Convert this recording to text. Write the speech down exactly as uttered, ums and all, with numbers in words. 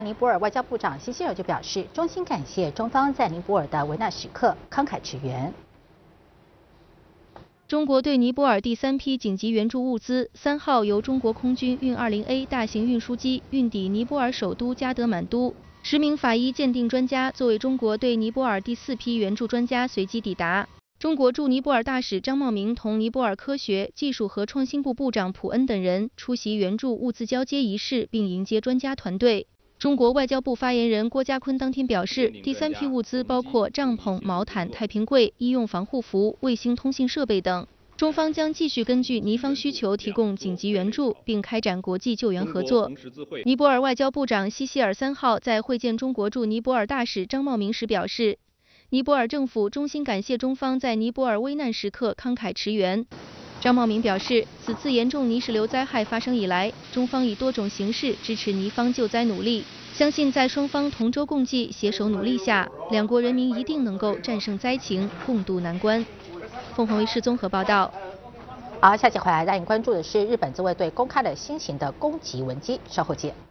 尼泊尔外交部长希希尔就表示，衷心感谢中方在尼泊尔的危难时刻慷慨驰援。 中国对尼泊尔第三批紧急援助物资三号由中国空军运 二零 A 大型运输机运抵尼泊尔首都加德满都。十名法医鉴定专家作为中国对尼泊尔第四批援助专家随即抵达。中国驻尼泊尔大使张茂明同尼泊尔科学技术和创新部部长普恩等人出席援助物资交接仪式，并迎接专家团队。中国外交部发言人郭家坤当天表示，第三批物资包括帐篷、毛毯、太平柜、医用防护服、卫星通信设备等。中方将继续根据尼方需求提供紧急援助，并开展国际救援合作。尼泊尔外交部长希希尔三号在会见中国驻尼泊尔大使张茂明时表示，尼泊尔政府衷心感谢中方在尼泊尔危难时刻慷慨驰援。张茂明表示，此次严重泥石流灾害发生以来，中方以多种形式支持尼方救灾努力，相信在双方同舟共济、携手努力下，两国人民一定能够战胜灾情，共度难关。凤凰卫视综合报道。 好，下期回来带您关注的是日本自卫队公开了新型的攻击文机，稍后见。